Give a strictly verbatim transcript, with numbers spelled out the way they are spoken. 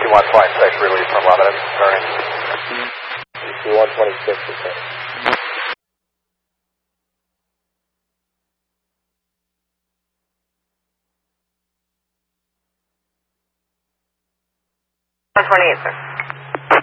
one twenty-six, release from Lebanon, turning. D C one twenty-six, okay. one twenty-eight, sir.